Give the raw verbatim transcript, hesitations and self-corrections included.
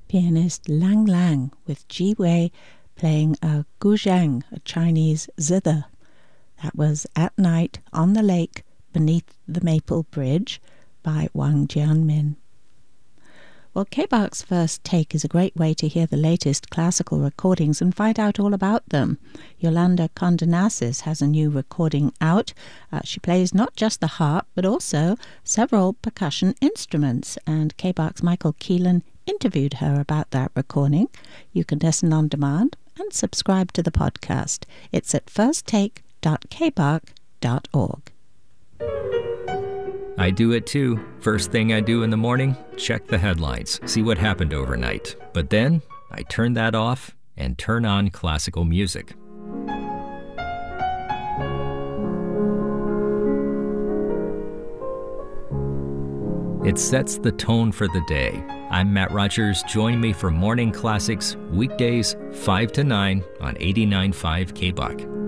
pianist Lang Lang with Ji Wei playing a guzheng, a Chinese zither. That was At Night on the Lake Beneath the Maple Bridge by Wang Jianmin. Well, K-Bach's First Take is a great way to hear the latest classical recordings and find out all about them. Yolanda Condonasis has a new recording out. Uh, she plays not just the harp, but also several percussion instruments, and K-Bach's Michael Keelan interviewed her about that recording. You can listen on demand and subscribe to the podcast. It's at first take dot k bach dot org. I do it too. First thing I do in the morning, check the headlines, see what happened overnight. But then I turn that off and turn on classical music. It sets the tone for the day. I'm Matt Rogers. Join me for Morning Classics, weekdays five to nine on eighty-nine point five K-Bach.